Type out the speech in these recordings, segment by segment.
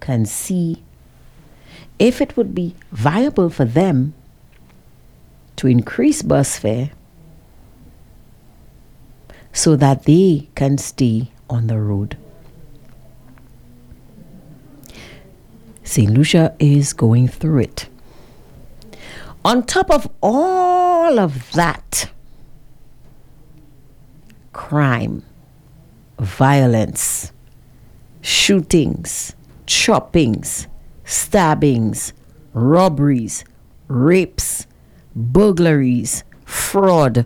can see if it would be viable for them to increase bus fare so that they can stay on the road. St. Lucia is going through it. On top of all of that, crime, violence, shootings, choppings, stabbings, robberies, rapes, burglaries, fraud,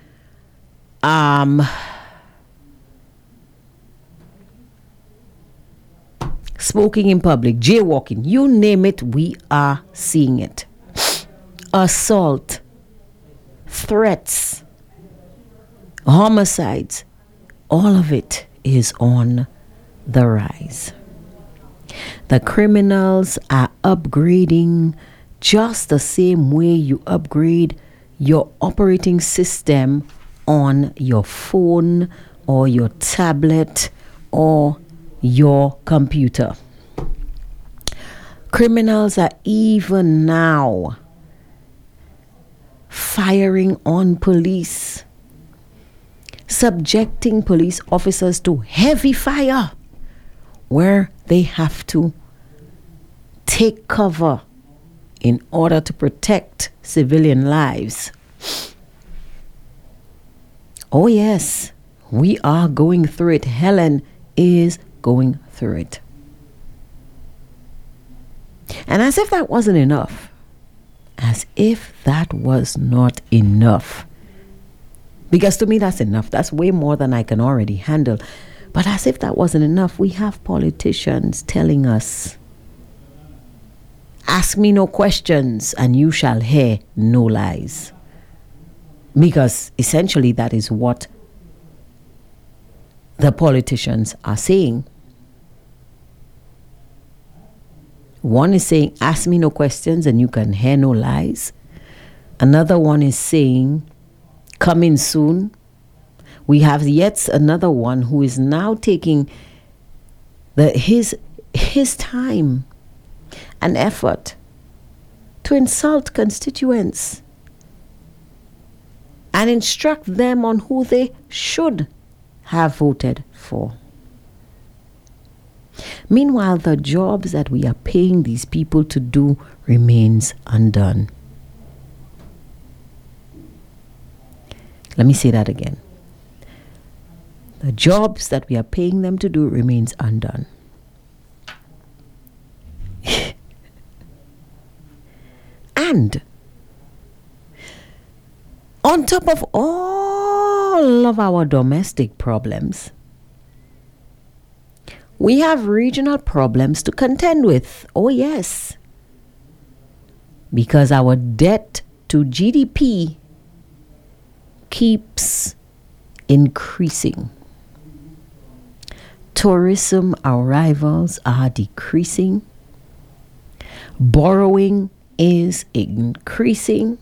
smoking in public, jaywalking, you name it, we are seeing it. Assault, threats, homicides, all of it is on the rise. The criminals are upgrading just the same way you upgrade your operating system on your phone or your tablet or your computer. Criminals are even now firing on police, subjecting police officers to heavy fire where they have to take cover in order to protect civilian lives. Oh yes, we are going through it. Helen is going through it. And as if that wasn't enough, as if that was not enough, because to me that's enough. That's way more than I can already handle. But as if that wasn't enough, we have politicians telling us, ask me no questions and you shall hear no lies. Because essentially that is what the politicians are saying. One is saying, ask me no questions and you can hear no lies. Another one is saying, coming soon. We have yet another one who is now taking his time and effort to insult constituents and instruct them on who they should have voted for. Meanwhile, the jobs that we are paying these people to do remains undone. Let me say that again. The jobs that we are paying them to do remains undone. And on top of all of our domestic problems, we have regional problems to contend with. Oh yes. Because our debt to GDP keeps increasing. Tourism arrivals are decreasing. Borrowing is increasing.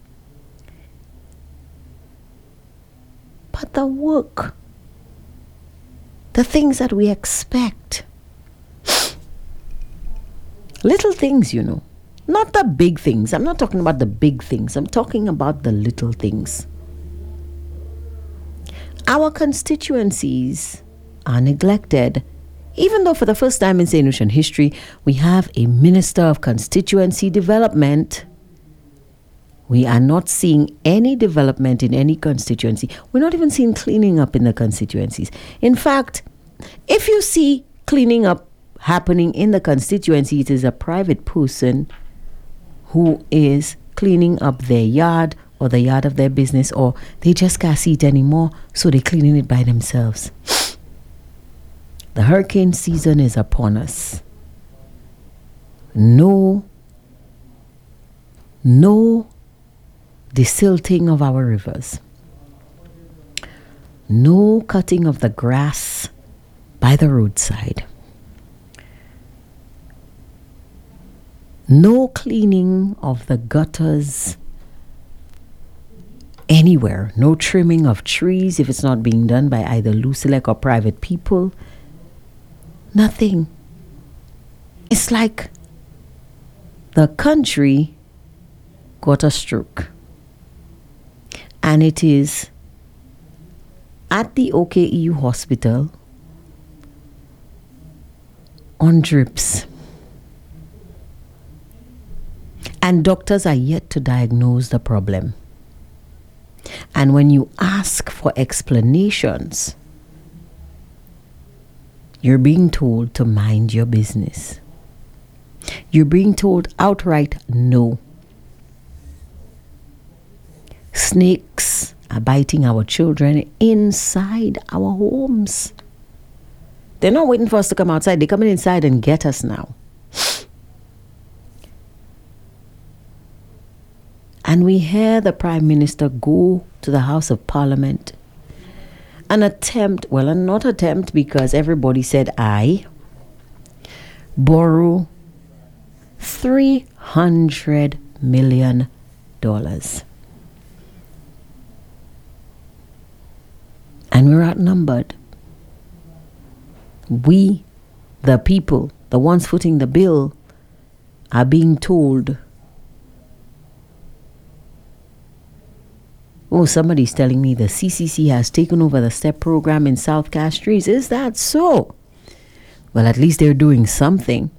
But the work, the things that we expect, little things, not the big things. I'm not talking about the big things. I'm talking about the little things. Our constituencies are neglected, even though for the first time in St. Lucian history, we have a Minister of Constituency Development. We are not seeing any development in any constituency. We're not even seeing cleaning up in the constituencies. In fact, if you see cleaning up happening in the constituency, it is a private person who is cleaning up their yard or the yard of their business, or they just can't see it anymore, so they're cleaning it by themselves. The hurricane season is upon us. No desilting of our rivers. No cutting of the grass by the roadside. No cleaning of the gutters anywhere. No trimming of trees if it's not being done by either Lucelec or private people. Nothing. It's like the country got a stroke. And it is at the OKEU hospital on drips. And doctors are yet to diagnose the problem. And when you ask for explanations, you're being told to mind your business. You're being told outright no. Snakes are biting our children inside our homes. They're not waiting for us to come outside. They're coming inside and get us now. And we hear the Prime Minister go to the House of Parliament and not attempt because everybody said aye, borrow $300 million. And we're outnumbered. We, the people, the ones footing the bill, are being told, oh, somebody's telling me the CCC has taken over the STEP program in South Castries. Is that so? Well, at least they're doing something.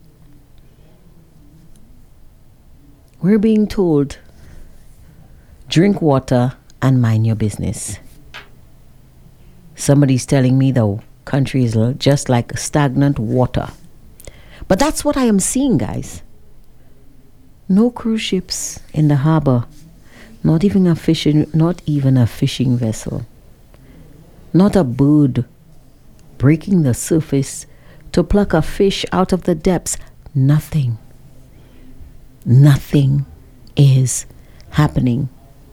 We're being told, drink water and mind your business. Somebody's telling me the country is just like stagnant water. But that's what I am seeing, guys. No cruise ships in the harbor. Not even a fishing vessel. Not a bird breaking the surface to pluck a fish out of the depths. Nothing. Nothing is happening.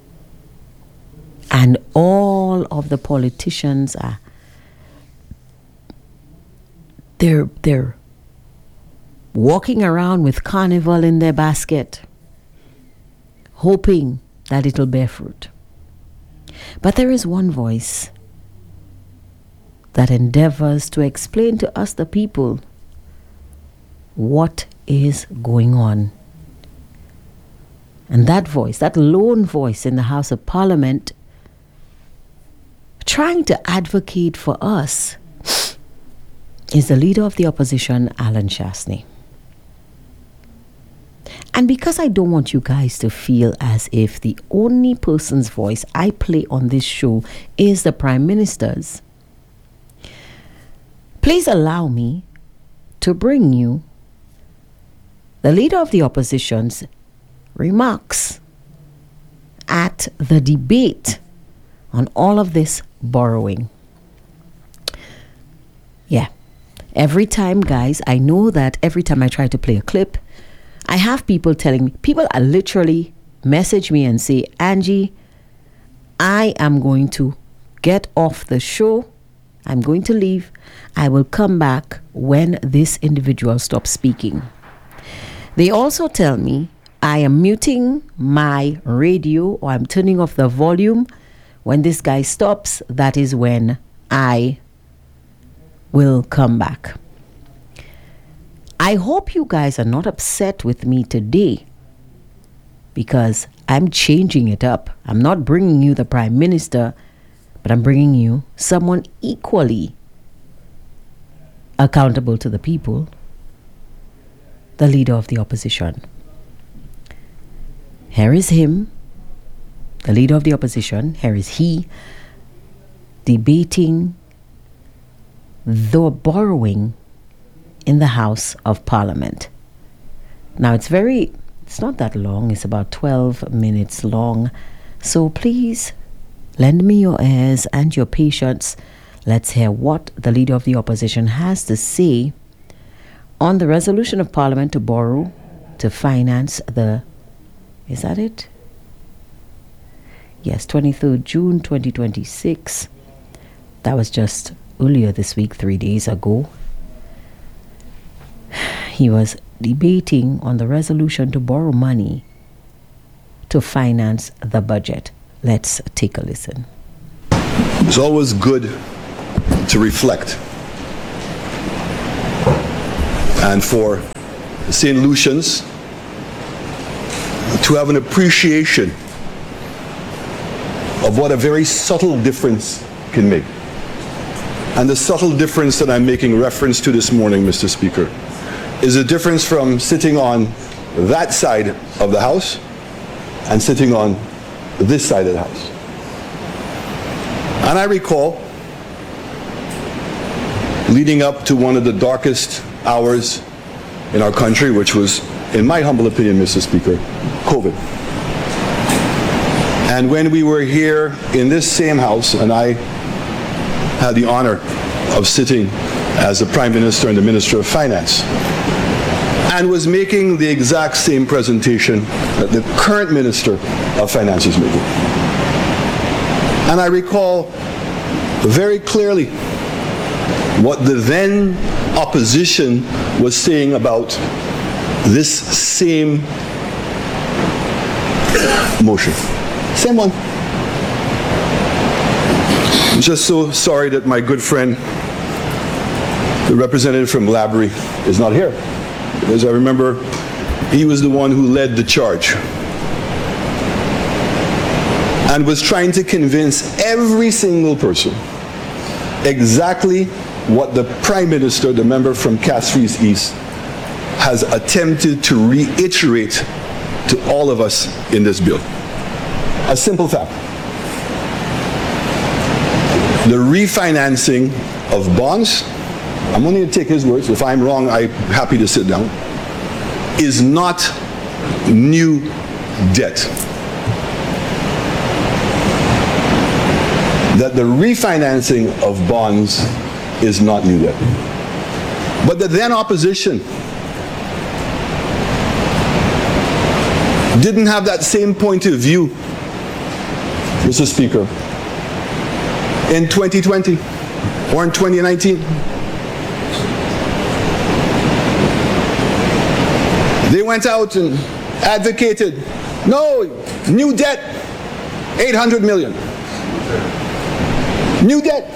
And all of the politicians are they're walking around with carnival in their basket, hoping that it'll bear fruit. But there is one voice that endeavors to explain to us, the people, what is going on. And that voice, that lone voice in the House of Parliament, trying to advocate for us, is the leader of the opposition, Alan Chastanet. And because I don't want you guys to feel as if the only person's voice I play on this show is the Prime Minister's, please allow me to bring you the leader of the opposition's remarks at the debate on all of this borrowing. Yeah. Every time, guys, I know that every time I try to play a clip, I have people telling me, people are literally message me and say, Angie, I am going to get off the show. I'm going to leave. I will come back when this individual stops speaking. They also tell me I am muting my radio or I'm turning off the volume. When this guy stops, that is when I will come back. I hope you guys are not upset with me today because I'm changing it up. I'm not bringing you the Prime Minister, but I'm bringing you someone equally accountable to the people, the leader of the opposition. Here is him, the leader of the opposition. Here is he debating the borrowing in the House of Parliament. Now it's not that long. It's about 12 minutes long. So please lend me your ears and your patience. Let's hear what the leader of the opposition has to say on the resolution of Parliament to borrow to finance is that it? Yes, 23rd June 2026. That was just earlier this week, 3 days ago. He was debating on the resolution to borrow money to finance the budget. Let's take a listen. It's always good to reflect and for St. Lucians to have an appreciation of what a very subtle difference can make. And the subtle difference that I'm making reference to this morning, Mr. Speaker, is a difference from sitting on that side of the House and sitting on this side of the House. And I recall, leading up to one of the darkest hours in our country, which was, in my humble opinion, Mr. Speaker, COVID. And when we were here in this same House, and I had the honor of sitting as the Prime Minister and the Minister of Finance, and was making the exact same presentation that the current Minister of Finance is making. And I recall very clearly what the then opposition was saying about this same motion. Same one. I'm just so sorry that my good friend, the representative from Laborie, is not here. Because I remember he was the one who led the charge and was trying to convince every single person exactly what the Prime Minister, the member from Castries East, has attempted to reiterate to all of us in this bill. A simple fact. The refinancing of bonds, I'm only going to take his words. If I'm wrong, I'm happy to sit down, is not new debt. That the refinancing of bonds is not new debt. But the then opposition didn't have that same point of view, Mr. Speaker, in 2020 or in 2019. They went out and advocated, no, new debt, 800 million. New debt.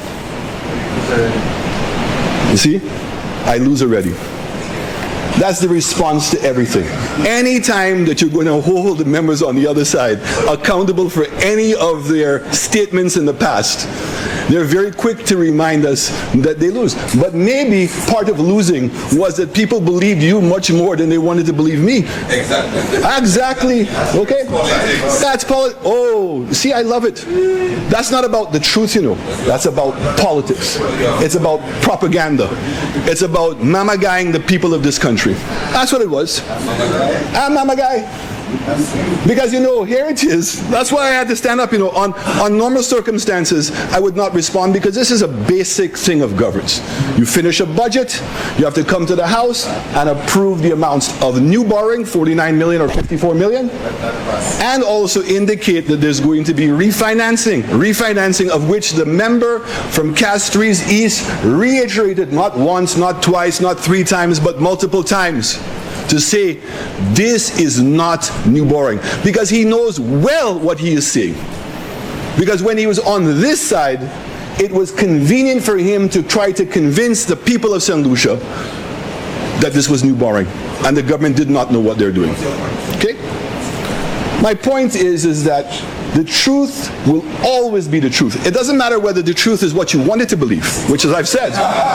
You see, I lose already. That's the response to everything. Anytime that you're going to hold the members on the other side accountable for any of their statements in the past, they're very quick to remind us that they lose. But maybe part of losing was that people believed you much more than they wanted to believe me. Exactly. Okay? That's politics. Oh, see, I love it. That's not about the truth, you know. That's about politics. It's about propaganda. It's about mamagaying the people of this country. That's what it was. I'm mamagay. Because, you know, here it is. That's why I had to stand up, you know. On normal circumstances, I would not respond because this is a basic thing of governance. You finish a budget, you have to come to the House and approve the amounts of new borrowing, 49 million or 54 million, and also indicate that there's going to be refinancing of which the member from Castries East reiterated not once, not twice, not 3 times, but multiple times, to say this is not new borrowing, because he knows well what he is saying. Because when he was on this side, it was convenient for him to try to convince the people of St. Lucia that this was new borrowing, and the government did not know what they're doing. Okay? My point is that the truth will always be the truth. It doesn't matter whether the truth is what you want it to believe, which, as I've said,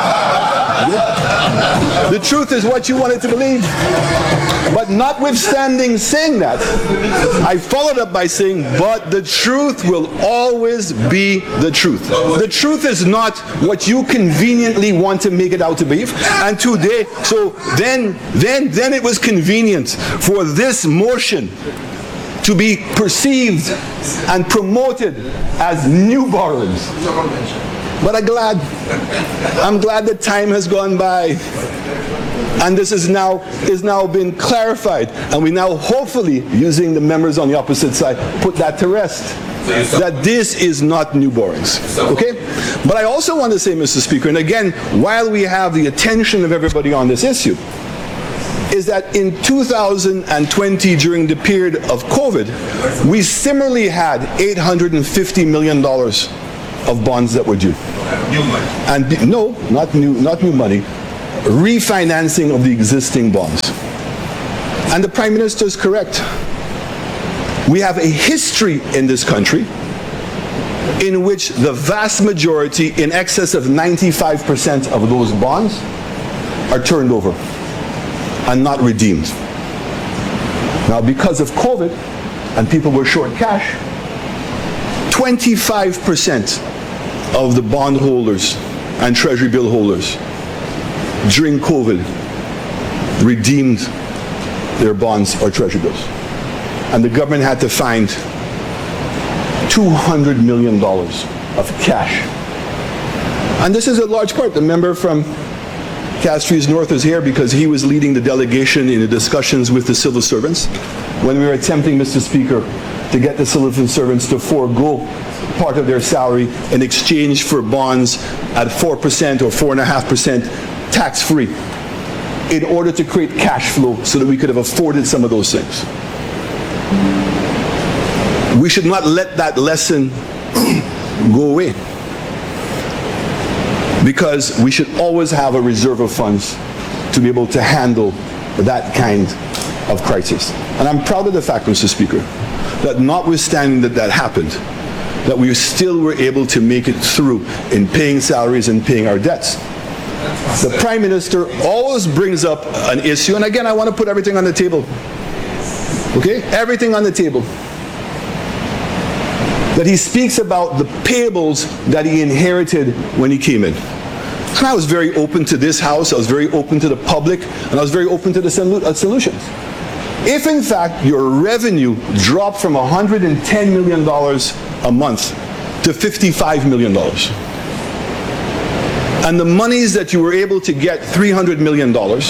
the truth is what you want it to believe. But notwithstanding saying that, I followed up by saying, but the truth will always be the truth. The truth is not what you conveniently want to make it out to be. And today, so then it was convenient for this motion to be perceived and promoted as new borrowings. But I'm glad that time has gone by, and this is now been clarified, and we now hopefully, using the members on the opposite side, put that to rest. That this is not new borrowings. Okay? But I also want to say, Mr. Speaker, and again, while we have the attention of everybody on this issue, is that in 2020, during the period of COVID, we similarly had $850 million of bonds that were due. New money. And no, not new money, refinancing of the existing bonds. And the Prime Minister is correct. We have a history in this country in which the vast majority, in excess of 95% of those bonds, are turned over and not redeemed. Now, because of COVID and people were short cash, 25% of the bondholders and treasury bill holders during COVID redeemed their bonds or treasury bills. And the government had to find $200 million of cash. And this is a large part. The member from Castries North is here because he was leading the delegation in the discussions with the civil servants when we were attempting, Mr. Speaker, to get the civil servants to forego part of their salary in exchange for bonds at 4% or 4.5% tax-free in order to create cash flow so that we could have afforded some of those things. We should not let that lesson go away, because we should always have a reserve of funds to be able to handle that kind of crisis. And I'm proud of the fact, Mr. Speaker, that notwithstanding that happened, that we still were able to make it through in paying salaries and paying our debts. The Prime Minister always brings up an issue, and again, I want to put everything on the table. Okay? Everything on the table. That he speaks about the payables that he inherited when he came in. And I was very open to this House, I was very open to the public, and I was very open to the solutions. If in fact your revenue dropped from $110 million a month to $55 million, and the monies that you were able to get, $300 million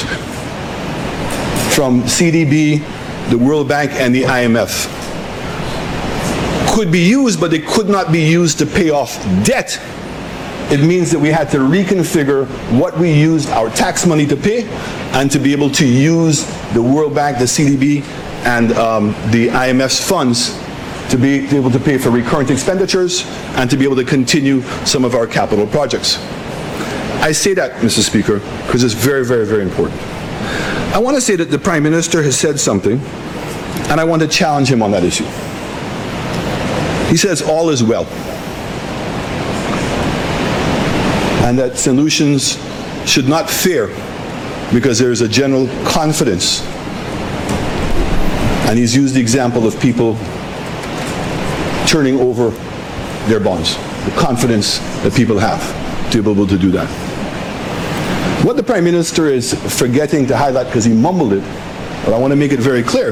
from CDB, the World Bank, and the IMF, could be used, but they could not be used to pay off debt, it means that we had to reconfigure what we used our tax money to pay, and to be able to use the World Bank, the CDB, and the IMF's funds to be able to pay for recurrent expenditures and to be able to continue some of our capital projects. I say that, Mr. Speaker, because it's very, very, very important. I want to say that the Prime Minister has said something, and I want to challenge him on that issue. He says all is well, and that solutions should not fear because there is a general confidence. And he's used the example of people turning over their bonds, the confidence that people have to be able to do that. What the Prime Minister is forgetting to highlight, because he mumbled it, but I want to make it very clear.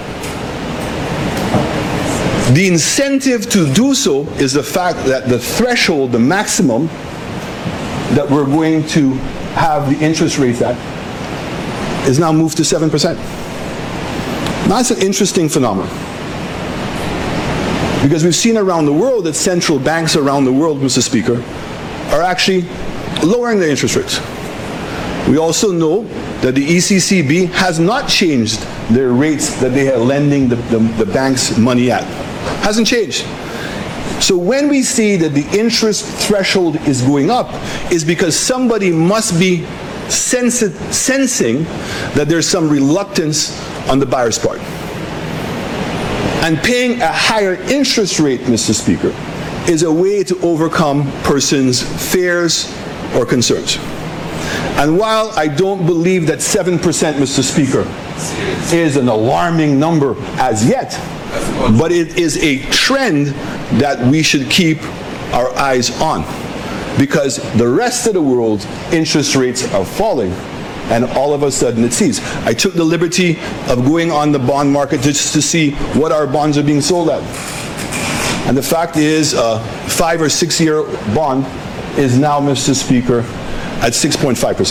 The incentive to do so is the fact that the threshold, the maximum that we're going to have the interest rates at, is now moved to 7%. Now, that's an interesting phenomenon, because we've seen around the world that central banks around the world, Mr. Speaker, are actually lowering their interest rates. We also know that the ECCB has not changed their rates that they are lending the banks money at. Hasn't changed. So when we see that the interest threshold is going up, is because somebody must be sensing that there's some reluctance on the buyer's part. And paying a higher interest rate, Mr. Speaker, is a way to overcome persons' fears or concerns. And while I don't believe that 7%, Mr. Speaker, is an alarming number as yet, but it is a trend that we should keep our eyes on, because the rest of the world, interest rates are falling, and all of a sudden it ceases. I took the liberty of going on the bond market just to see what our bonds are being sold at. And the fact is, a 5 or 6 year bond is now, Mr. Speaker, at 6.5%.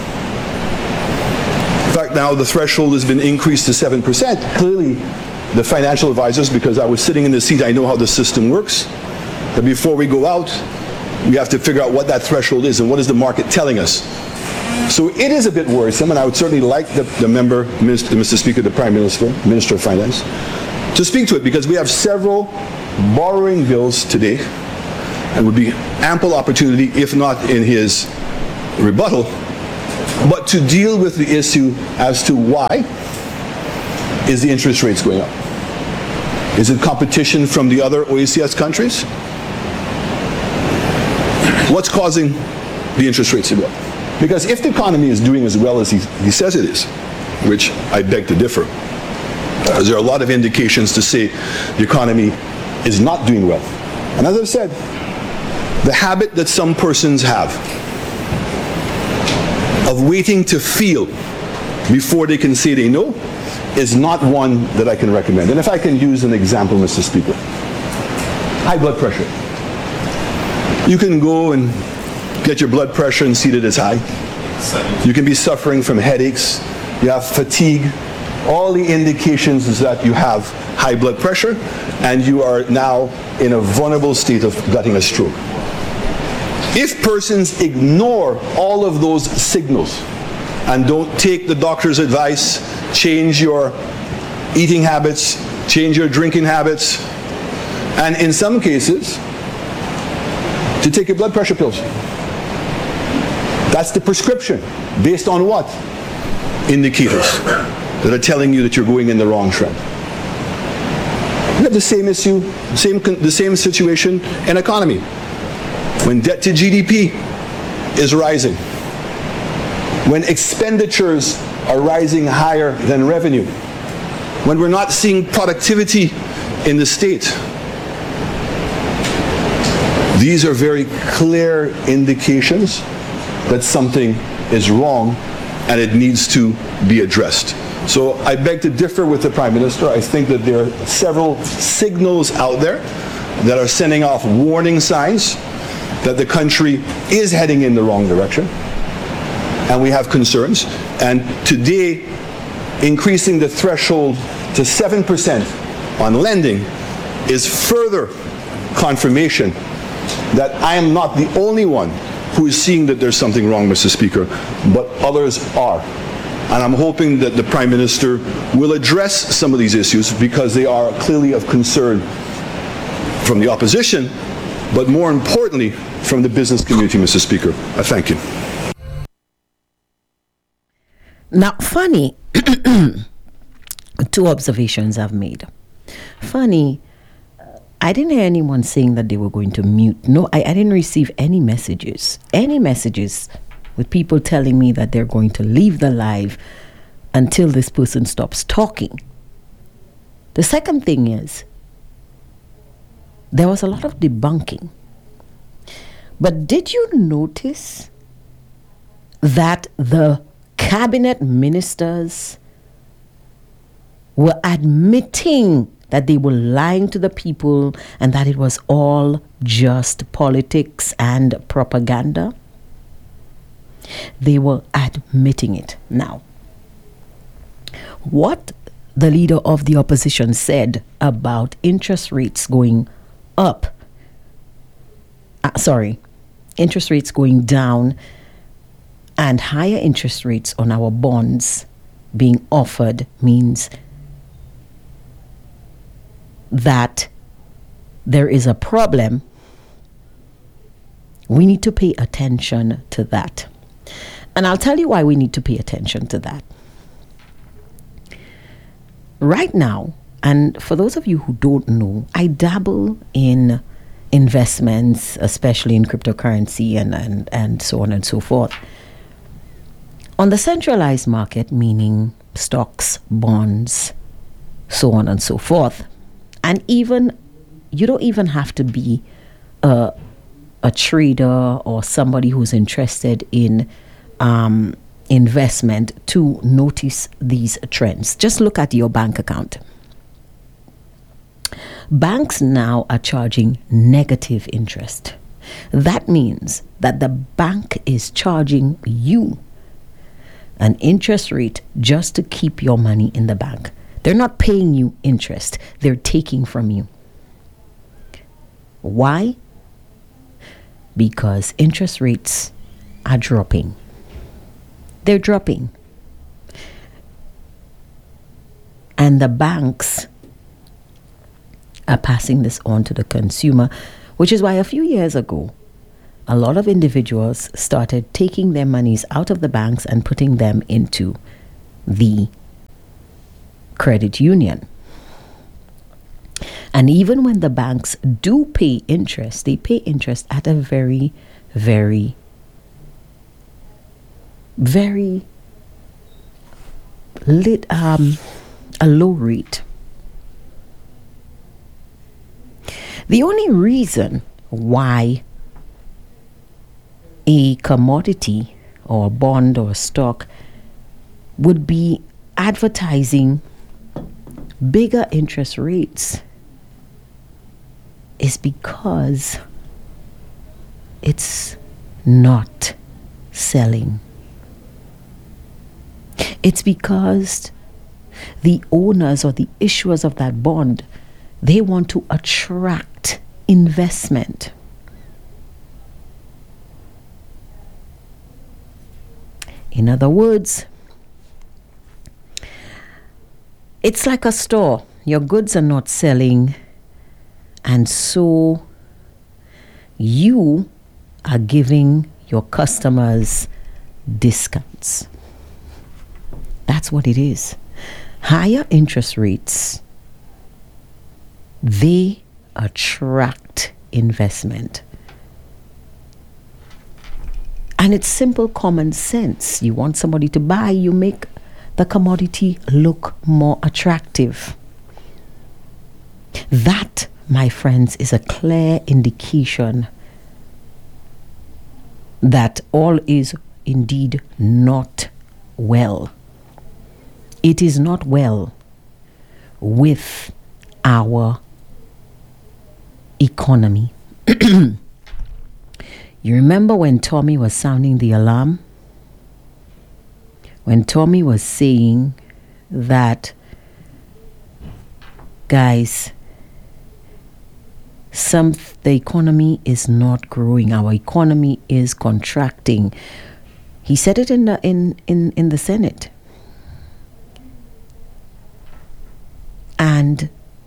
In fact, now the threshold has been increased to 7%. Clearly, the financial advisors, because I was sitting in the seat, I know how the system works, that before we go out, we have to figure out what that threshold is and what is the market telling us. So it is a bit worrisome, and I would certainly like the member, Mr. Speaker, the Prime Minister, Minister of Finance, to speak to it, because we have several borrowing bills today, and would be ample opportunity, if not in his rebuttal, but to deal with the issue as to why is the interest rates going up? Is it competition from the other OECS countries? What's causing the interest rates to go up? Because if the economy is doing as well as he says it is, which I beg to differ, as there are a lot of indications to say the economy is not doing well. And as I've said, the habit that some persons have of waiting to feel before they can say they know is not one that I can recommend. And if I can use an example, Mr. Speaker, high blood pressure. You can go and get your blood pressure and see that it's high. You can be suffering from headaches, you have fatigue. All the indications is that you have high blood pressure and you are now in a vulnerable state of getting a stroke. If persons ignore all of those signals and don't take the doctor's advice, change your eating habits, change your drinking habits, and in some cases, to take your blood pressure pills. That's the prescription. Based on what? Indicators that are telling you that you're going in the wrong trend. You have the same issue, the same situation in economy. When debt to GDP is rising, when expenditures are rising higher than revenue, when we're not seeing productivity in the state, these are very clear indications that something is wrong and it needs to be addressed. So I beg to differ with the Prime Minister. I think that there are several signals out there that are sending off warning signs that the country is heading in the wrong direction, and we have concerns. And today, increasing the threshold to 7% on lending is further confirmation that I am not the only one who is seeing that there's something wrong, Mr. Speaker, but others are. And I'm hoping that the Prime Minister will address some of these issues because they are clearly of concern from the opposition, but more importantly, from the business community, Mr. Speaker. I thank you. Now, funny, two observations I've made. Funny, I didn't hear anyone saying that they were going to mute. No, I didn't receive any messages with people telling me that they're going to leave the live until this person stops talking. The second thing is, there was a lot of debunking. But did you notice that the cabinet ministers were admitting that they were lying to the people and that it was all just politics and propaganda? They were admitting it. Now, what the leader of the opposition said about interest rates going up, interest rates going down and higher interest rates on our bonds being offered means that there is a problem. We need to pay attention to that. And I'll tell you why we need to pay attention to that. Right now, and for those of you who don't know, I dabble in investments, especially in cryptocurrency and so on and so forth. On the centralized market, meaning stocks, bonds, so on and so forth, and even you don't even have to be a trader or somebody who's interested in investment to notice these trends. Just look at your bank account. Banks now are charging negative interest. That means that the bank is charging you an interest rate just to keep your money in the bank. They're not paying you interest. They're taking from you. Why? Because interest rates are dropping. They're dropping. And the banks are passing this on to the consumer, which is why a few years ago, a lot of individuals started taking their monies out of the banks and putting them into the credit union. And even when the banks do pay interest, they pay interest at a very, very, very a low rate. The only reason why a commodity or a bond or a stock would be advertising bigger interest rates is because it's not selling. It's because the owners or the issuers of that bond, they want to attract investment. In other words, it's like a store. Your goods are not selling, and so you are giving your customers discounts. That's what it is. Higher interest rates, they attract investment. And it's simple common sense. You want somebody to buy, you make the commodity look more attractive. That, my friends, is a clear indication that all is indeed not well. It is not well with our economy. You remember when Tommy was sounding the alarm? When Tommy was saying that, guys, the economy is not growing. Our economy is contracting. He said it in the Senate. And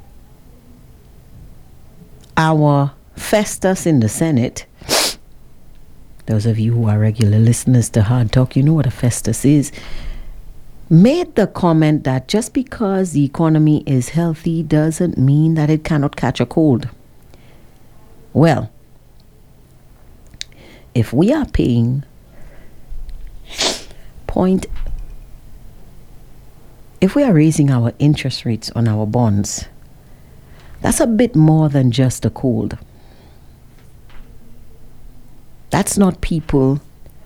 our Festus in the Senate, those of you who are regular listeners to Hard Talk, you know what a Festus is, made the comment that just because the economy is healthy doesn't mean that it cannot catch a cold. Well, if we are paying if we are raising our interest rates on our bonds, that's a bit more than just a cold. That's not people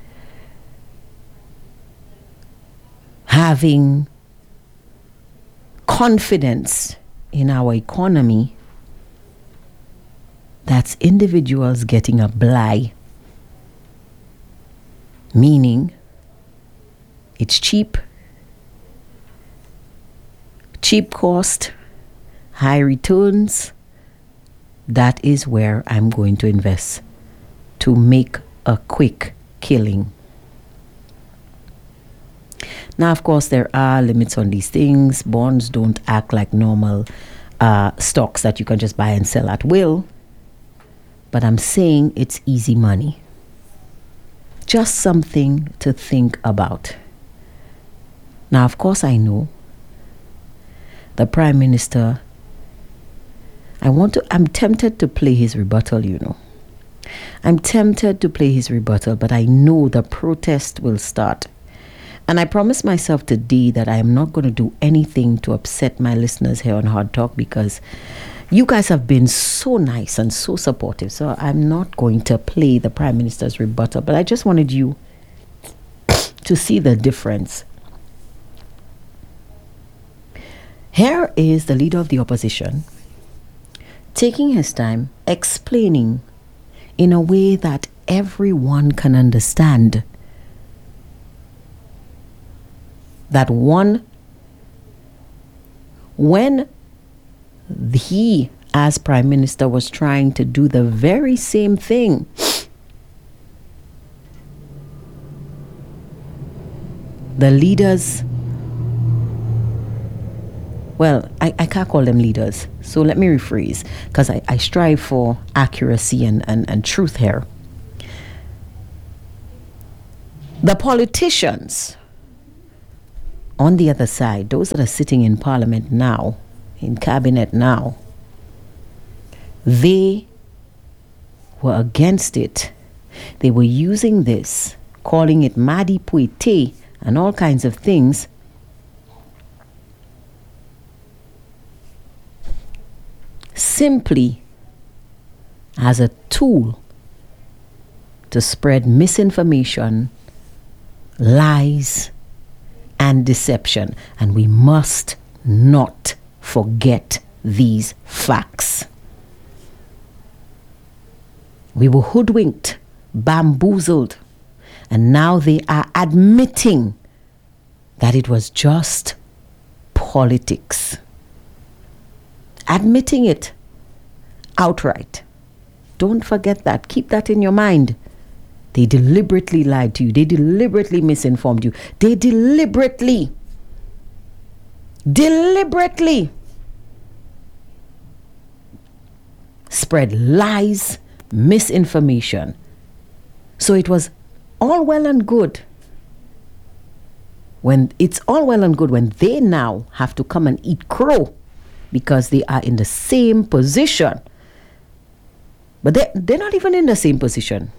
having confidence in our economy. That's individuals getting a bligh, meaning it's cheap cost, high returns. That is where I'm going to invest to make a quick killing. Now, of course, there are limits on these things. Bonds don't act like normal stocks that you can just buy and sell at will. But I'm saying it's easy money. Just something to think about. Now, of course, I know the Prime Minister, I'm tempted to play his rebuttal, you know. I'm tempted to play his rebuttal, but I know the protest will start. And I promised myself today that I am not going to do anything to upset my listeners here on Hard Talk, because you guys have been so nice and so supportive. So I'm not going to play the Prime Minister's rebuttal, but I just wanted you to see the difference. Here is the leader of the opposition taking his time explaining in a way that everyone can understand that when he as Prime Minister was trying to do the very same thing, the leaders, well, I can't call them leaders, so let me rephrase, because I strive for accuracy and truth here. The politicians on the other side, those that are sitting in parliament now, in cabinet now, they were against it. They were using this, calling it Madi Puite and all kinds of things, simply as a tool to spread misinformation, lies, and deception. And we must not forget these facts. We were hoodwinked, bamboozled, and now they are admitting that it was just politics. Admitting it outright. Don't forget that. Keep that in your mind. They deliberately lied to you. They deliberately misinformed you. They deliberately spread lies, misinformation. So it was all well and good when they now have to come and eat crow because they are in the same position. But they're not even in the same position.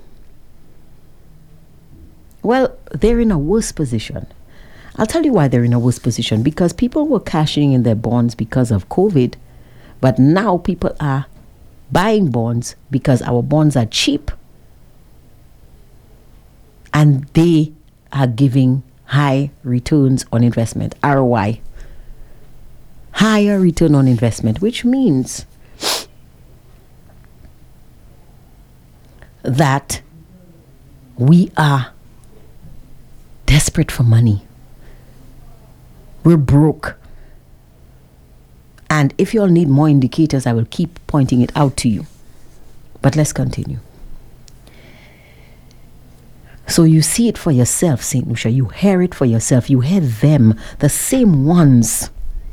Well, they're in a worse position. I'll tell you why they're in a worse position. Because people were cashing in their bonds because of COVID. But now people are buying bonds because our bonds are cheap. And they are giving high returns on investment, ROI. Higher return on investment, which means that we are desperate for money. We're broke. And if you all need more indicators, I will keep pointing it out to you. But let's continue. So you see it for yourself, St. Lucia. You hear it for yourself. You hear them, the same ones.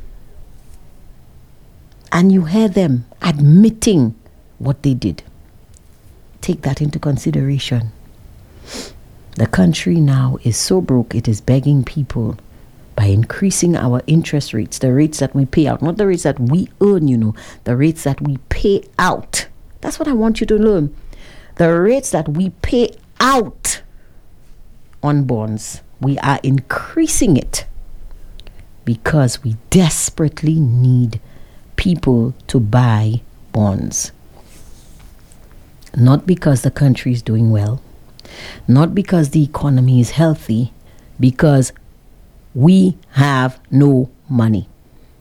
And you hear them admitting what they did. Take that into consideration. The country now is so broke, it is begging people by increasing our interest rates, the rates that we pay out, not the rates that we earn, the rates that we pay out. That's what I want you to learn. The rates that we pay out on bonds, we are increasing it because we desperately need people to buy bonds. Not because the country is doing well, not because the economy is healthy, because we have no money.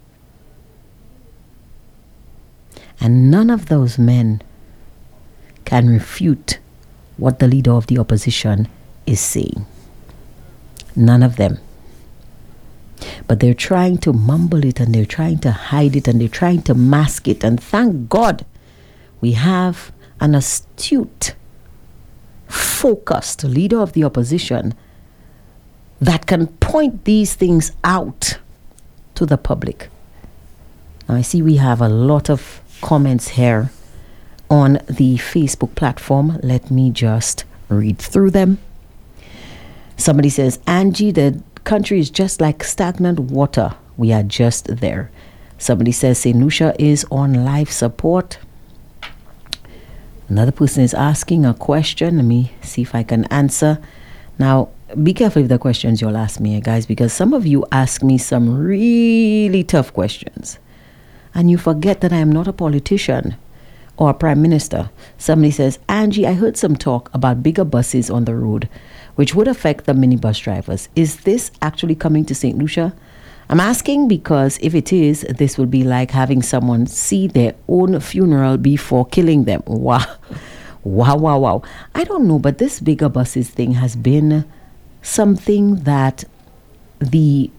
And none of those men can refute what the leader of the opposition is saying. None of them. But they're trying to mumble it, and they're trying to hide it, and they're trying to mask it. And thank God we have an astute, focused leader of the opposition that can point these things out to the public. Now I see we have a lot of comments here on the Facebook platform. Let me just read through them. Somebody says, Angie, the country is just like stagnant water. We are just there. Somebody says St. Lucia is on life support. Another person is asking a question. Let me see if I can answer. Now, be careful with the questions you'll ask me, guys, because some of you ask me some really tough questions. And you forget that I am not a politician or a prime minister. Somebody says, Angie, I heard some talk about bigger buses on the road, which would affect the minibus drivers. Is this actually coming to St. Lucia? I'm asking because if it is, this will be like having someone see their own funeral before killing them. Wow. Wow. I don't know, but this bigger buses thing has been something that the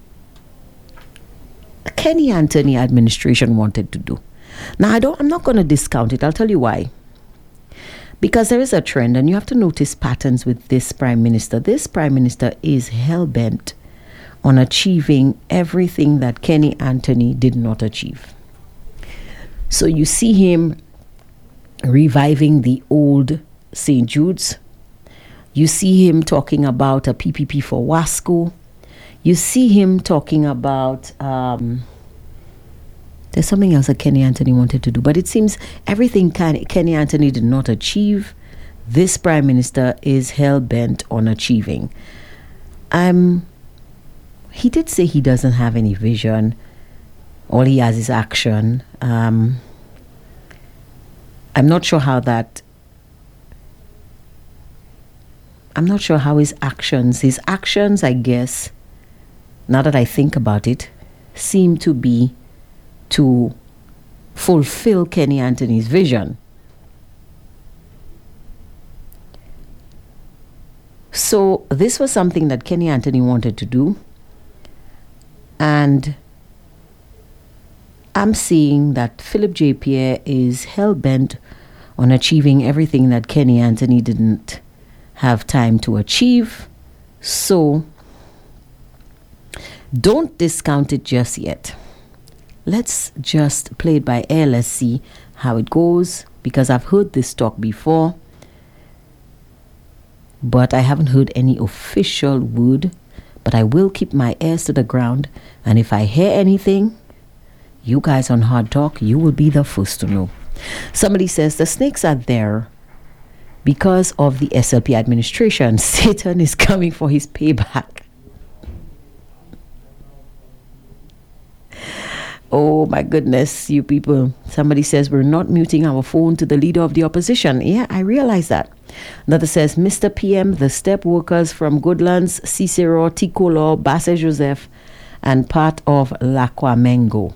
Kenny Anthony administration wanted to do. Now, I'm not going to discount it. I'll tell you why. Because there is a trend, and you have to notice patterns with this prime minister. This prime minister is hell-bent on achieving everything that Kenny Anthony did not achieve. So you see him reviving the old St. Jude's. You see him talking about a PPP for Wasco. You see him talking about there's something else that Kenny Anthony wanted to do, but it seems everything Kenny Anthony did not achieve, this Prime Minister is hell-bent on achieving. He did say he doesn't have any vision. All he has is action. I'm not sure how his actions, I guess, now that I think about it, seem to be to fulfill Kenny Anthony's vision. So this was something that Kenny Anthony wanted to do, and I'm seeing that Philip J. Pierre is hell-bent on achieving everything that Kenny Anthony didn't have time to achieve. So don't discount it just yet. Let's just play it by ear. Let's see how it goes, because I've heard this talk before, but I haven't heard any official word. But I will keep my ears to the ground, and if I hear anything, you guys on Hard Talk, you will be the first to know. Somebody says the snakes are there because of the SLP administration. Satan is coming for his payback. Oh my goodness, you people. Somebody says we're not muting our phone to the leader of the opposition. Yeah, I realize that. Another says, Mr. PM, the step workers from Goodlands, Cicero, Ticolo, Basse Joseph, and part of Lakwamengo.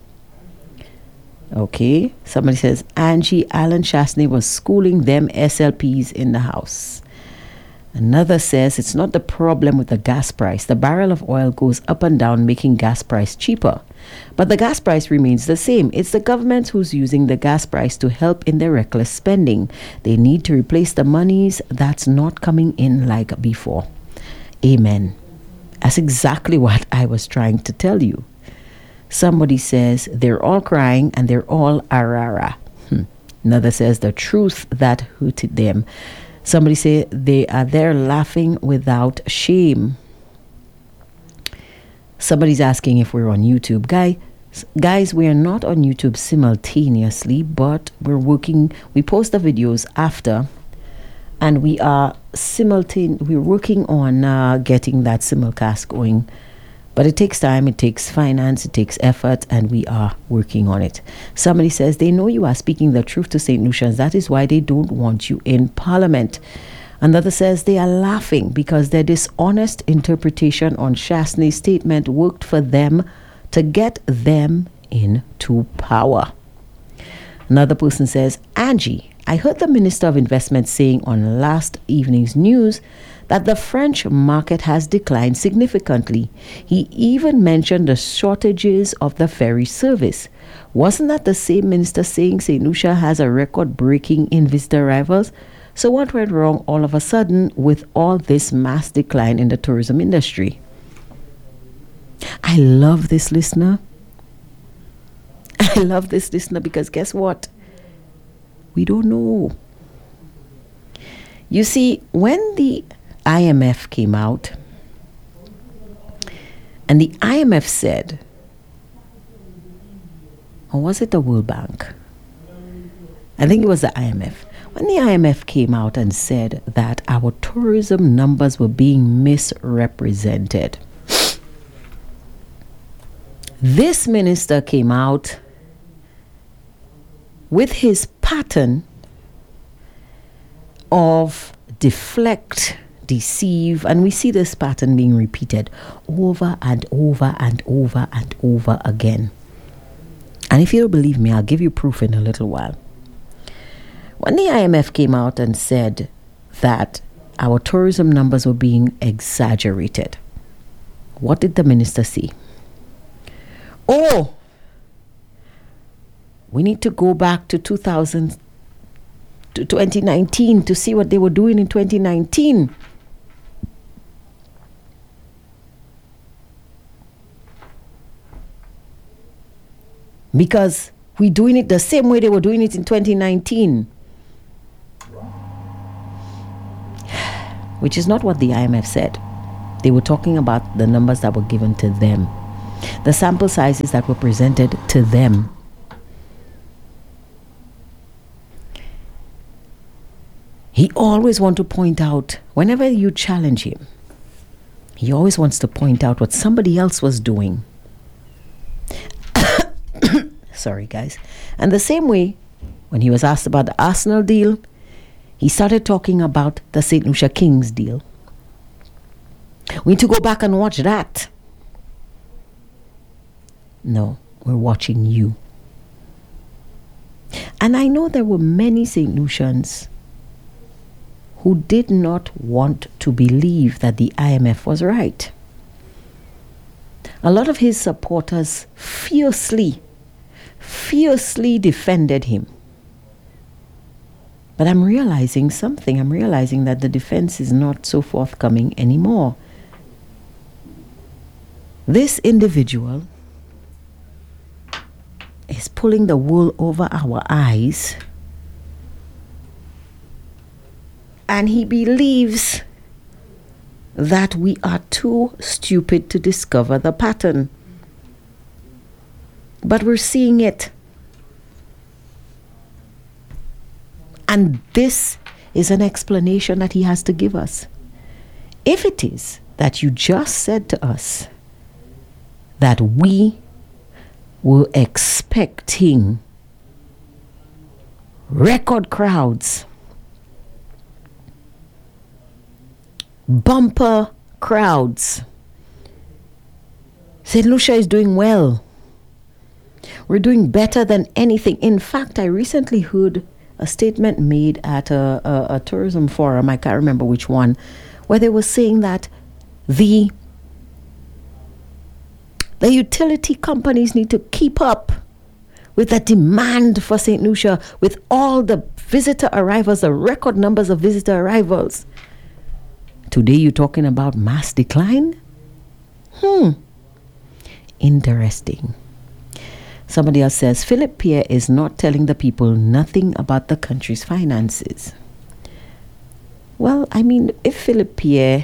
Okay. Somebody says, Angie Allen Chasney was schooling them SLPs in the house. Another says, it's not the problem with the gas price. The barrel of oil goes up and down, making gas price cheaper. But the gas price remains the same. It's the government who's using the gas price to help in their reckless spending. They need to replace the monies that's not coming in like before. Amen. That's exactly what I was trying to tell you. Somebody says, they're all crying and they're all arara. Another says, the truth that hurted them. Somebody say they are there laughing without shame. Somebody's asking if we're on YouTube. Guys, we are not on YouTube simultaneously, but we're working. We post the videos after, and we are we're working on getting that simulcast going. But it takes time, it takes finance, it takes effort, and we are working on it. Somebody says they know you are speaking the truth to St. Lucians. That is why they don't want you in Parliament. Another says they are laughing because their dishonest interpretation on Chasney's statement worked for them to get them into power. Another person says, Angie, I heard the Minister of Investment saying on last evening's news that the French market has declined significantly. He even mentioned the shortages of the ferry service. Wasn't that the same minister saying St. Lucia has a record-breaking in visitor arrivals? So what went wrong all of a sudden with all this mass decline in the tourism industry? I love this listener. I love this listener because guess what? We don't know. You see, when the IMF came out, and the IMF said, or was it the World Bank? I think it was the IMF. When the IMF came out and said that our tourism numbers were being misrepresented, this minister came out with his pattern of deflect, deceive, and we see this pattern being repeated over and over and over and over again. And if you don't believe me, I'll give you proof in a little while. When the IMF came out and said that our tourism numbers were being exaggerated, what did the minister say? Oh, we need to go back to 2019 to see what they were doing in 2019. Because we're doing it the same way they were doing it in 2019. Which is not what the IMF said. They were talking about the numbers that were given to them, the sample sizes that were presented to them. He always wants to point out, whenever you challenge him, he always wants to point out what somebody else was doing. Sorry, guys. And the same way, when he was asked about the Arsenal deal, he started talking about the St. Lucia Kings deal. We need to go back and watch that. No, we're watching you. And I know there were many St. Lucians who did not want to believe that the IMF was right. A lot of his supporters fiercely defended him. But I'm realizing something. I'm realizing that the defense is not so forthcoming anymore. This individual is pulling the wool over our eyes, and he believes that we are too stupid to discover the pattern. But we're seeing it. And this is an explanation that he has to give us. If it is that you just said to us that we were expecting record crowds, bumper crowds, St. Lucia is doing well. We're doing better than anything. In fact, I recently heard a statement made at a tourism forum, I can't remember which one, where they were saying that the utility companies need to keep up with the demand for St. Lucia, with all the visitor arrivals, the record numbers of visitor arrivals. Today you're talking about mass decline? Interesting. Somebody else says, Philip Pierre is not telling the people nothing about the country's finances. Well, I mean, if Philip Pierre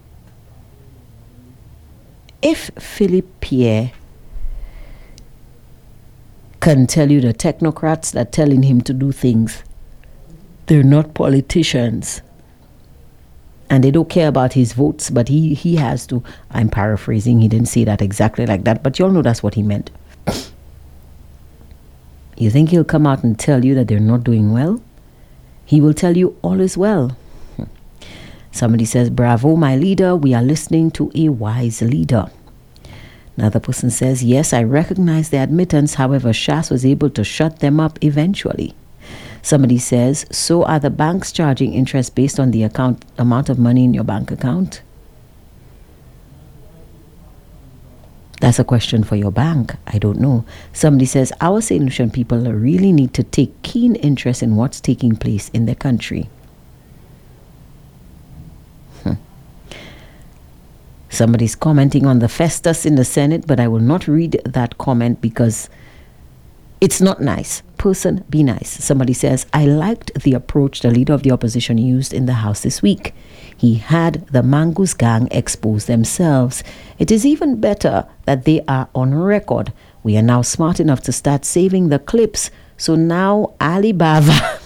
can tell you the technocrats that are telling him to do things, they're not politicians. And they don't care about his votes, but he has to. I'm paraphrasing. He didn't say that exactly like that, but you all know that's what he meant. You think he'll come out and tell you that they're not doing well? He will tell you all is well. Somebody says, bravo, my leader. We are listening to a wise leader. Another person says, yes, I recognize the admittance. However, Shas was able to shut them up eventually. Somebody says, so are the banks charging interest based on the amount of money in your bank account? That's a question for your bank. I don't know. Somebody says, our St. Lucian people really need to take keen interest in what's taking place in their country. Somebody's commenting on the Festus in the Senate, but I will not read that comment because it's not nice. Person, be nice. Somebody says, I liked the approach the leader of the opposition used in the House this week. He had the Mangus gang expose themselves. It is even better that they are on record. We are now smart enough to start saving the clips. So now Alibaba.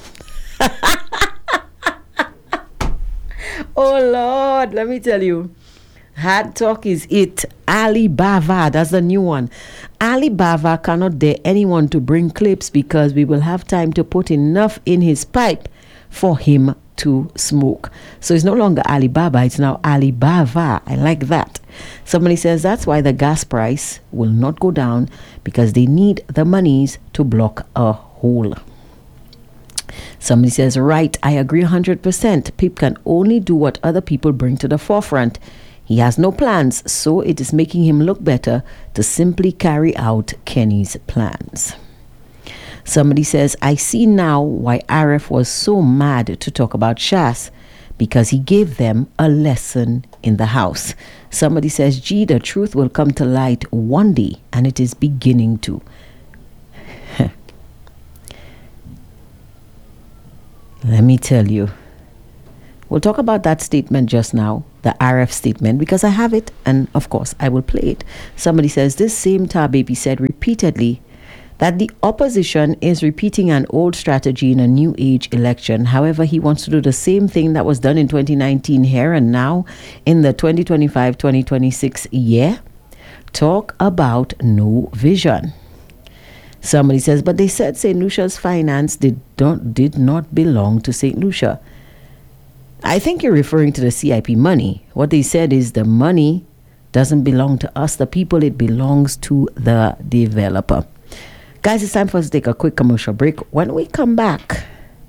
Oh Lord, let me tell you. Hard talk is it. Alibaba, that's the new one. Alibaba cannot dare anyone to bring clips because we will have time to put enough in his pipe for him to smoke. So it's no longer Alibaba, it's now Alibaba. I like that. Somebody says that's why the gas price will not go down, because they need the monies to block a hole. Somebody says, right, I agree 100%. Pip can only do what other people bring to the forefront. He has no plans, so it is making him look better to simply carry out Kenny's plans. Somebody says, I see now why Arif was so mad to talk about Shas, because he gave them a lesson in the house. Somebody says, gee, the truth will come to light one day, and it is beginning to. Let me tell you, We'll talk about that statement just now, the RF statement, because I have it, and of course I will play it. Somebody says this same Tababy said repeatedly that the opposition is repeating an old strategy in a new age election. However, he wants to do the same thing that was done in 2019 here and now in the 2025-2026 year. Talk about no vision. Somebody says, but they said St. Lucia's finance did not belong to St. Lucia. I think you're referring to the CIP money. What they said is the money doesn't belong to us, the people. It belongs to the developer. Guys, it's time for us to take a quick commercial break. When we come back,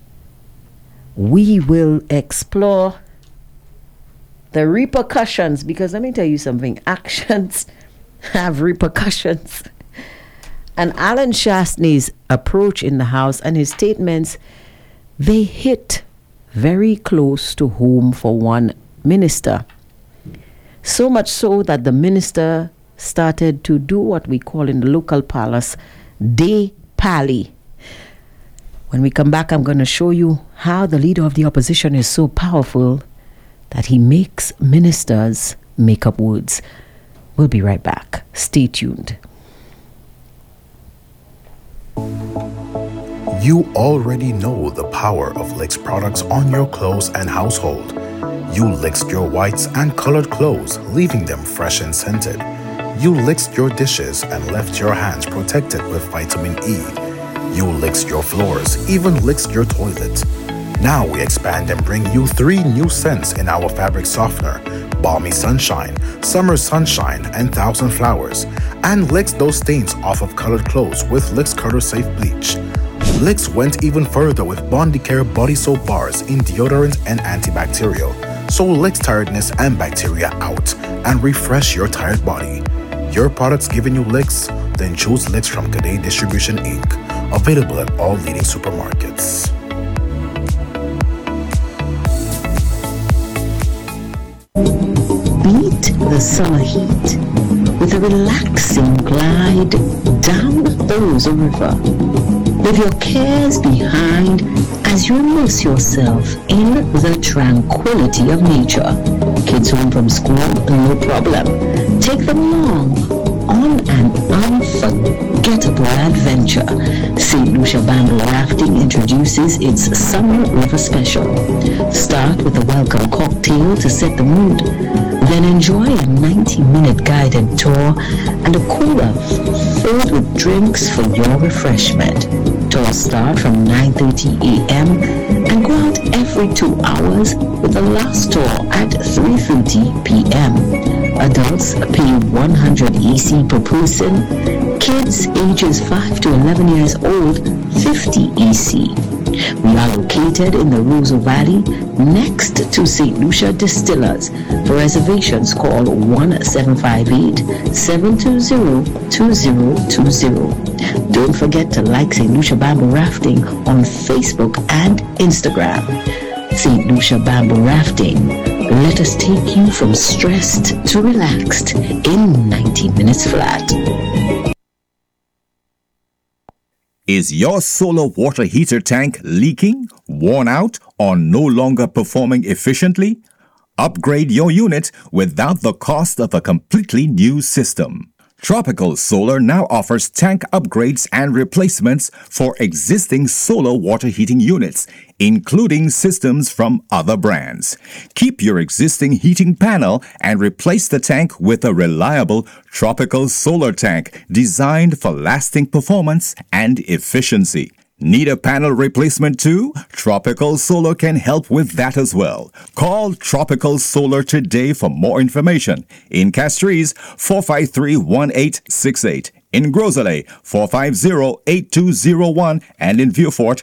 we will explore the repercussions, because let me tell you something, actions have repercussions. And Alan Shastney's approach in the House and his statements, they hit very close to home for one minister. So much so that the minister started to do what we call in the local palace, de pally. When we come back, I'm going to show you how the leader of the opposition is so powerful that he makes ministers make up words. We'll be right back. Stay tuned. You already know the power of Licks products on your clothes and household. You Licked your whites and colored clothes, leaving them fresh and scented. You Licked your dishes and left your hands protected with vitamin E. You Licked your floors, even Licked your toilet. Now we expand and bring you 3 new scents in our fabric softener: Balmy Sunshine, Summer Sunshine, and 1,000 Flowers. And Licks those stains off of colored clothes with Licks Color Safe Bleach. Licks went even further with Bondicare body soap bars in deodorant and antibacterial. So Licks tiredness and bacteria out and refresh your tired body. Your products giving you Licks? Then choose Licks from Cadet Distribution Inc. Available at all leading supermarkets. Beat the summer heat with a relaxing glide down the Rosa River. Leave your cares behind as you immerse yourself in the tranquility of nature. Kids home from school, no problem. Take them along on an unforgettable adventure. St. Lucia Bamboo Rafting introduces its Summer River Special. Start with a welcome cocktail to set the mood. Then enjoy a 90-minute guided tour and a cooler filled with drinks for your refreshment. Tours start from 9:30 a.m. and go out every 2 hours, with the last tour at 3:30 p.m. Adults pay 100 EC per person. Kids ages 5 to 11 years old, 50 EC. We are located in the Roseau Valley, next to St. Lucia Distillers. For reservations, call 1-758-720-2020. Don't forget to like St. Lucia Bamboo Rafting on Facebook and Instagram. St. Lucia Bamboo Rafting. Let us take you from stressed to relaxed in 90 minutes flat. Is your solar water heater tank leaking, worn out, or no longer performing efficiently? Upgrade your unit without the cost of a completely new system. Tropical Solar now offers tank upgrades and replacements for existing solar water heating units, including systems from other brands. Keep your existing heating panel and replace the tank with a reliable Tropical Solar tank designed for lasting performance and efficiency. Need a panel replacement too? Tropical Solar can help with that as well. Call Tropical Solar today for more information. In Castries, 453-1868. In Groselet, 450-8201. And in Vieux-Fort,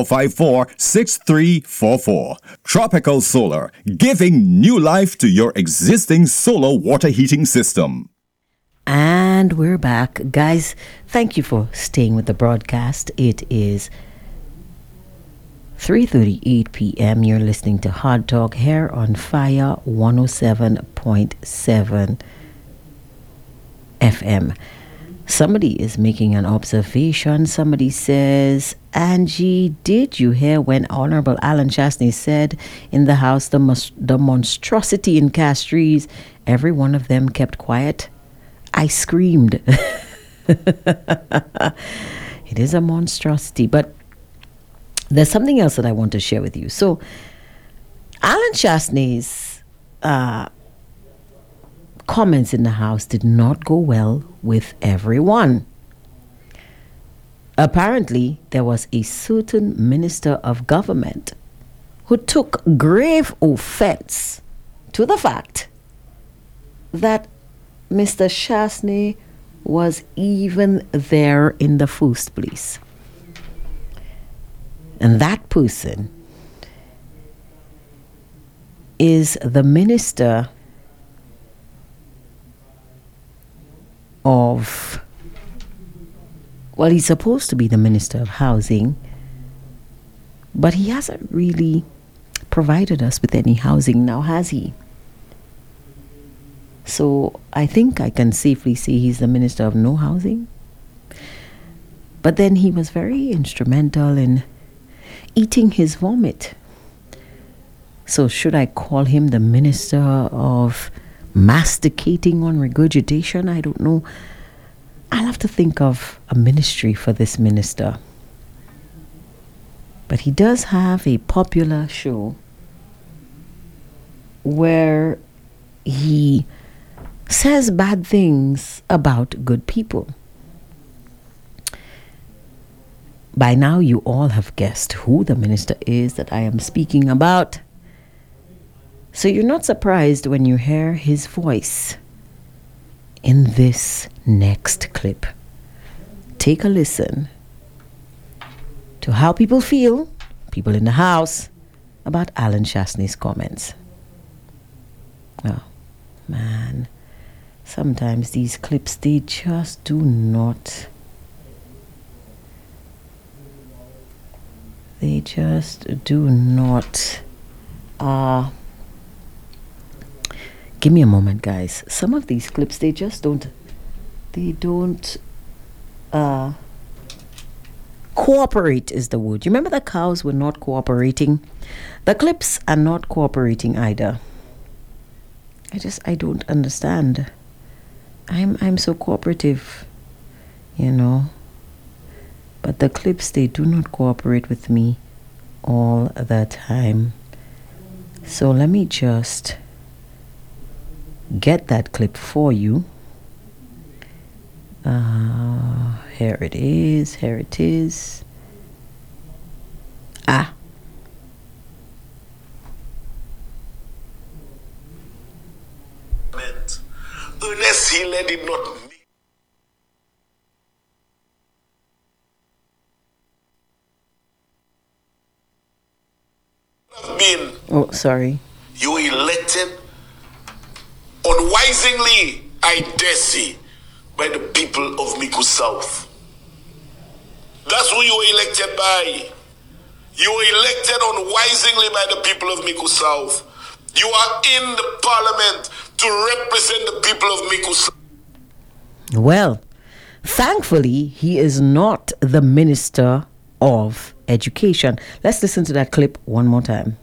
454-6344. Tropical Solar, giving new life to your existing solar water heating system. And we're back. Guys, thank you for staying with the broadcast. It is 3:38 p.m. You're listening to Hard Talk here on Fire 107.7 FM. Somebody is making an observation. Somebody says, Angie, did you hear when Honorable Alan Chastney said in the House the monstrosity in Castries, every one of them kept quiet? I screamed. It is a monstrosity. But there's something else that I want to share with you. So, Alan Chastney's comments in the House did not go well with everyone. Apparently, there was a certain minister of government who took grave offense to the fact that Mr. Chastney was even there in the first place. And that person is the minister of, well, he's supposed to be the Minister of Housing, but he hasn't really provided us with any housing now, has he? So I think I can safely say he's the Minister of No Housing. But then he was very instrumental in eating his vomit. So should I call him the Minister of Masticating on Regurgitation? I don't know. I'll have to think of a ministry for this minister. But he does have a popular show where he says bad things about good people. By now, you all have guessed who the minister is that I am speaking about. So you're not surprised when you hear his voice in this next clip. Take a listen to how people feel, people in the House, about Alan Chastney's comments. Oh, man. Sometimes these clips, they just do not. They just do not. Give me a moment, guys. Some of these clips, they just don't. They don't. Cooperate is the word. You remember the cows were not cooperating? The clips are not cooperating either. I don't understand. I'm so cooperative, you know. But the clips, they do not cooperate with me all the time. So let me just get that clip for you. Here it is. Here it is. Ernest Hillel did not have been. Oh, sorry. You elected unwisely, I dare say, by the people of Miku South. That's who you were elected by. You were elected unwisely by the people of Miku South. You are in the parliament to represent the people of Miku South. Well, thankfully, he is not the Minister of Education. Let's listen to that clip one more time.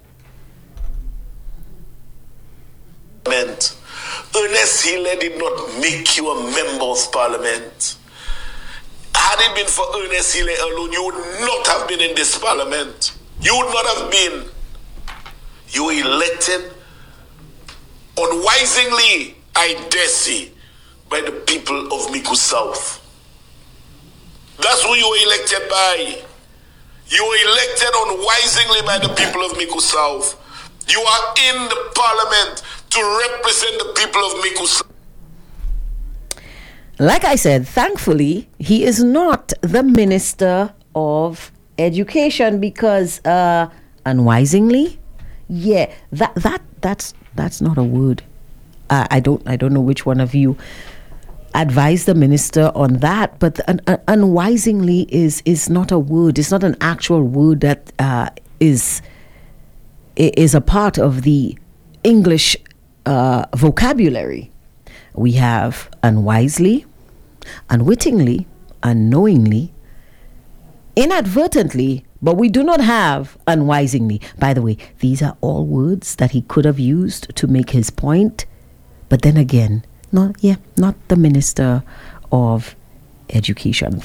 Ernest Hillel did not make you a member of parliament. Had it been for Ernest Hillel alone, you would not have been in this parliament. You would not have been. You were elected unwisely, I dare say, by the people of Miku South. That's who you were elected by. You were elected unwisely by the people of Miku South. You are in the parliament to represent the people of Miku South. Like I said, thankfully, he is not the Minister of Education because unwisely, yeah, that's not a word. I don't know which one of you advised the minister on that, but unwisely is not a word. It's not an actual word that is a part of the English vocabulary. We have unwisely, unwittingly, unknowingly, inadvertently, but we do not have unwisingly. By the way, these are all words that he could have used to make his point. But then again, not the Minister of Education.